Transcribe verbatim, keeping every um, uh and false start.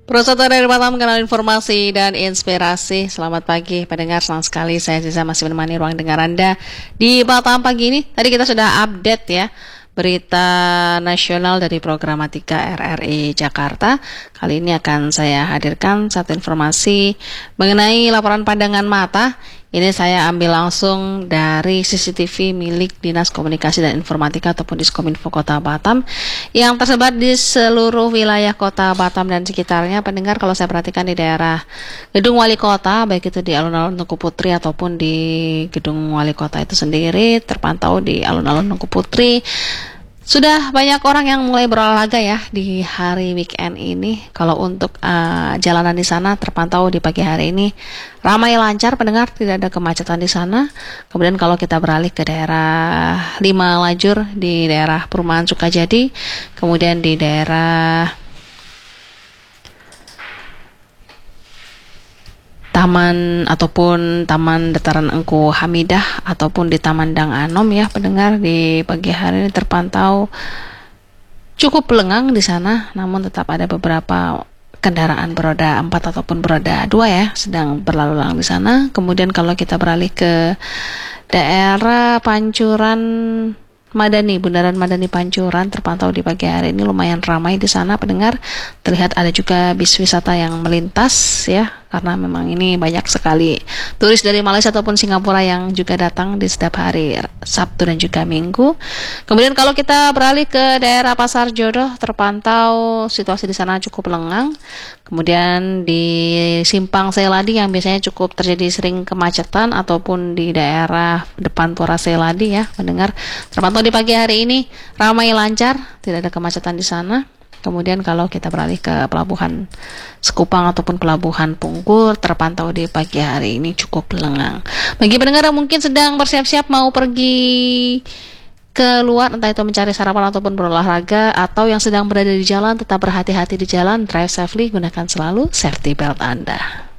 Perusahaan dari Batam mengenal informasi dan inspirasi. Selamat pagi pendengar, senang sekali saya Ziza masih menemani ruang dengar Anda di Batam pagi ini. Tadi kita sudah update ya berita nasional dari Programatika R R I Jakarta. Kali ini akan saya hadirkan satu informasi mengenai laporan pandangan mata. Ini saya ambil langsung dari C C T V milik Dinas Komunikasi dan Informatika ataupun Diskominfo Kota Batam yang tersebar di seluruh wilayah Kota Batam dan sekitarnya. Pendengar, kalau saya perhatikan di daerah Gedung Wali Kota, baik itu di alun-alun Tengku Putri ataupun di Gedung Wali Kota itu sendiri, terpantau di alun-alun Tengku Putri sudah banyak orang yang mulai berolahraga ya di hari weekend ini. Kalau untuk uh, jalanan di sana terpantau di pagi hari ini ramai lancar, pendengar, tidak ada kemacetan di sana. Kemudian kalau kita beralih ke daerah lima lajur di daerah Perumahan Sukajadi, kemudian di daerah Taman ataupun Taman Dataran Engku Hamidah ataupun di Taman Dang Anom ya pendengar, di pagi hari ini terpantau cukup lengang di sana, namun tetap ada beberapa kendaraan beroda empat ataupun beroda dua ya sedang berlalu lalang di sana. Kemudian kalau kita beralih ke daerah Pancuran Madani, Bundaran Madani Pancuran, terpantau di pagi hari ini lumayan ramai di sana pendengar. Terlihat ada juga bis wisata yang melintas ya, karena memang ini banyak sekali turis dari Malaysia ataupun Singapura yang juga datang di setiap hari Sabtu dan juga Minggu. Kemudian kalau kita beralih ke daerah Pasar Jodoh, terpantau situasi di sana cukup lengang. Kemudian di Simpang Seladi yang biasanya cukup terjadi sering kemacetan ataupun di daerah depan Pura Seladi ya pendengar, terpantau di pagi hari ini ramai lancar, tidak ada kemacetan di sana. Kemudian kalau kita beralih ke Pelabuhan Sekupang ataupun Pelabuhan Pungkur, terpantau di pagi hari ini cukup lengang. Bagi pendengar yang mungkin sedang bersiap-siap mau pergi keluar, entah itu mencari sarapan ataupun berolahraga, atau yang sedang berada di jalan, tetap berhati-hati di jalan, drive safely, gunakan selalu safety belt Anda.